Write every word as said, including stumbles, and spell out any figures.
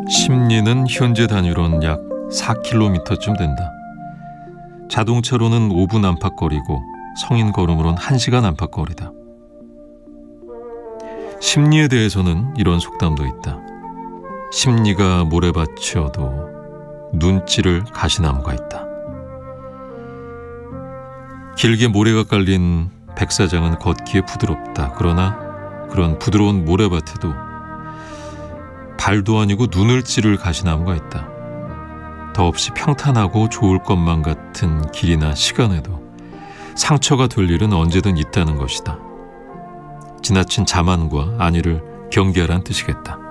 심리는 현재 단위로는 약 사 킬로미터쯤 된다. 자동차로는 오 분 안팎거리고 성인 걸음으로는 한 시간 안팎거리다. 심리에 대해서는 이런 속담도 있다. 심리가 모래밭이어도 눈찌를 가시나무가 있다. 길게 모래가 깔린 백사장은 걷기에 부드럽다. 그러나 그런 부드러운 모래밭에도 발도 아니고 눈을 찌를 가시나무가 있다. 더없이 평탄하고 좋을 것만 같은 길이나 시간에도 상처가 될 일은 언제든 있다는 것이다. 지나친 자만과 안위를 경계하라는 뜻이겠다.